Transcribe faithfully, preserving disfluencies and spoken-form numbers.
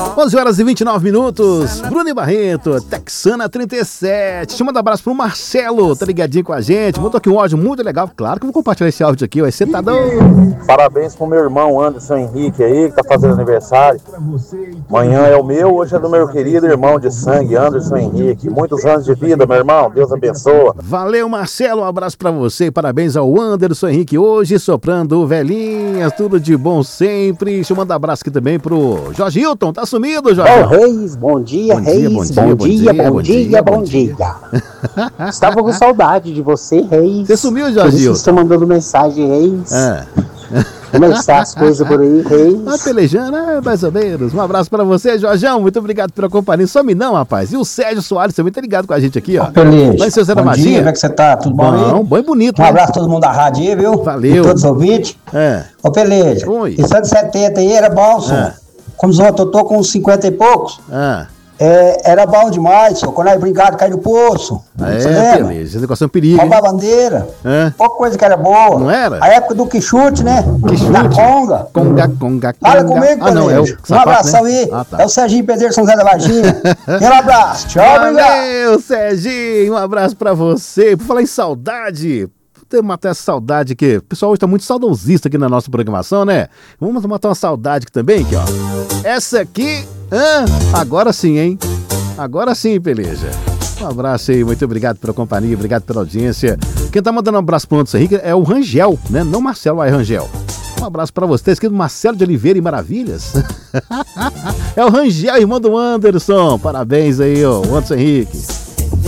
onze horas e vinte e nove minutos. Bruno e Barreto, Texana trinta e sete. Te manda um abraço pro Marcelo, tá ligadinho com a gente. Mandou aqui um áudio muito legal. Claro que eu vou compartilhar esse áudio aqui, vai ser tá doido. Parabéns pro meu irmão Anderson Henrique aí, que tá fazendo aniversário. Amanhã é o meu, hoje é do meu querido irmão de sangue, Anderson Henrique. Muitos anos de vida, meu irmão. Deus abençoa. Valeu, Marcelo. Um abraço pra você. Parabéns ao Anderson Henrique hoje, soprando velhinhas. Tudo de bom sempre. Deixa eu mandar um abraço aqui também pro Jorge Hilton. Tá sumido, Jorge? Ô, Reis, bom dia, Bom dia, Reis. bom dia, Bom bom dia, dia, bom bom dia, dia, bom bom dia. Estava com saudade de você, Reis. Você sumiu, Por Jorge isso Hilton? estou mandando mensagem, Reis. Ah. Como é que está as coisas por aí, Reis? Tá pelejando, é, mais ou menos. Um abraço pra você, Jorjão. Muito obrigado pela companhia. Some não, rapaz. E o Sérgio Soares também tá ligado com a gente aqui, ó. Feliz. Vai ser o Zé da Bom dia, Magia. como é que você tá? Tudo bom aí? Bom, bom e bonito, Um né? abraço a todo mundo da rádio aí, viu? Valeu. E todos os ouvintes. É. Ô, Peleja, Oi. esse ano de setenta aí era bom, senhor. É. Como os outros, eu tô com uns cinquenta e poucos. Ah. É, era bom demais, senhor. Quando nós brincava, cair no poço. Você É, lembra? beleza. Esse negócio é um perigo, hein? Roubar a bandeira. É. Pouca coisa que era boa. Não era? A época do quichute, né? Quichute? Da conga. Conga, conga, conga. Fala comigo, Ah, não, é o Peleja. Um sapato, abração né? aí. Ah, tá. É o Serginho Pedreiro, São Zé da Varginha. Um abraço. Tchau, obrigado. Valeu, Serginho. Um abraço pra você. Por falar em saudade, vou matar essa saudade aqui. O pessoal hoje tá muito saudosista aqui na nossa programação, né? Vamos matar uma saudade aqui também, aqui, ó. Essa aqui, ah, agora sim, hein? Agora sim, Peleja. Um abraço aí, muito obrigado pela companhia, obrigado pela audiência. Quem tá mandando um abraço pro Anderson Henrique é o Rangel, né? Não Marcelo, vai, Rangel. Um abraço pra você, tá escrito Marcelo de Oliveira e Maravilhas. É o Rangel, irmão do Anderson. Parabéns aí, ó, o Anderson Henrique.